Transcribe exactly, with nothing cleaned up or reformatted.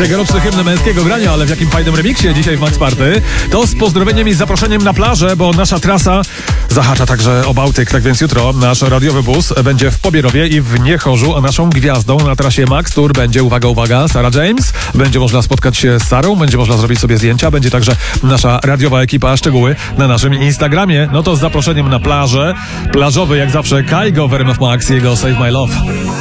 Tegoroczny hymn męskiego grania, ale w jakim fajnym remiksie dzisiaj w Max Party. To z pozdrowieniem i zaproszeniem na plażę, bo nasza trasa zahacza także o Bałtyk. Tak więc jutro nasz radiowy bus będzie w Pobierowie i w Niechorzu, a naszą gwiazdą na trasie Max Tour będzie, uwaga, uwaga, Sarah James. Będzie można spotkać się z Sarą, będzie można zrobić sobie zdjęcia, będzie także nasza radiowa ekipa. Szczegóły na naszym Instagramie. No to z zaproszeniem na plażę. Plażowy jak zawsze Kaigo w R M F Max, jego Save My Love.